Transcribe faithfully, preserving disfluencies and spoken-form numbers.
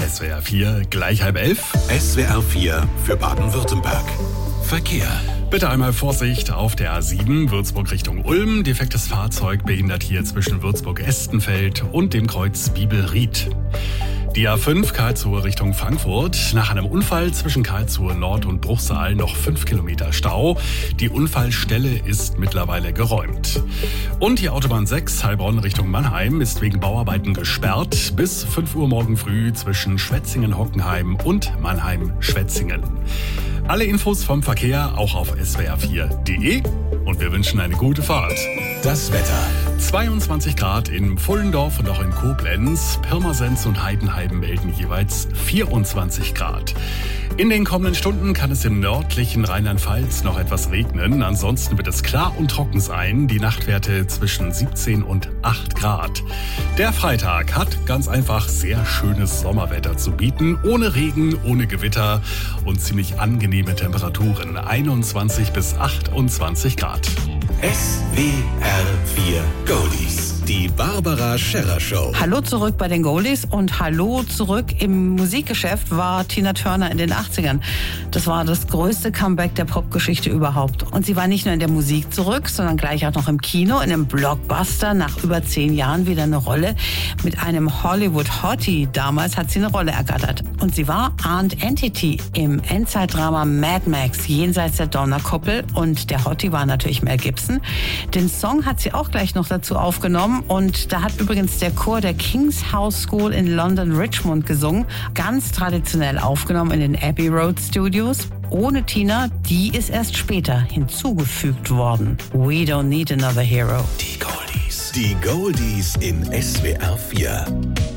S W R vier, gleich halb elf. S W R vier für Baden-Württemberg. Verkehr. Bitte einmal Vorsicht auf der A sieben, Würzburg Richtung Ulm. Defektes Fahrzeug behindert hier zwischen Würzburg-Estenfeld und dem Kreuz Bibelried. Die A fünf, Karlsruhe Richtung Frankfurt. Nach einem Unfall zwischen Karlsruhe Nord und Bruchsal noch fünf Kilometer Stau. Die Unfallstelle ist mittlerweile geräumt. Und die Autobahn sechs, Heilbronn Richtung Mannheim, ist wegen Bauarbeiten gesperrt bis fünf Uhr morgen früh zwischen Schwetzingen-Hockenheim und Mannheim-Schwetzingen. Alle Infos vom Verkehr auch auf S W R vier punkt de und wir wünschen eine gute Fahrt. Das Wetter. zweiundzwanzig Grad in Pfullendorf und auch in Koblenz. Pirmasens und Heidenheim melden jeweils vierundzwanzig Grad. In den kommenden Stunden kann es im nördlichen Rheinland-Pfalz noch etwas regnen. Ansonsten wird es klar und trocken sein. Die Nachtwerte zwischen siebzehn und acht Grad. Der Freitag hat ganz einfach sehr schönes Sommerwetter zu bieten. Ohne Regen, ohne Gewitter und ziemlich angenehme Temperaturen. einundzwanzig bis achtundzwanzig Grad. S W R vier Goldies. Die Barbara Scherrer Show. Hallo zurück bei den Goldies und hallo zurück im Musikgeschäft war Tina Turner in den achtzigern. Das war das größte Comeback der Popgeschichte überhaupt. Und sie war nicht nur in der Musik zurück, sondern gleich auch noch im Kino, in einem Blockbuster. Nach über zehn Jahren wieder eine Rolle mit einem Hollywood-Hottie. Damals hat sie eine Rolle ergattert. Und sie war Aunt Entity im Endzeitdrama Mad Max, jenseits der Donnerkuppel. Und der Hottie war natürlich Mel Gibson. Den Song hat sie auch gleich noch dazu aufgenommen. Und da hat übrigens der Chor der King's House School in London Richmond gesungen. Ganz traditionell aufgenommen in den Abbey Road Studios. Ohne Tina, die ist erst später hinzugefügt worden. We don't need another hero. Die Goldies. Die Goldies in S W R vier.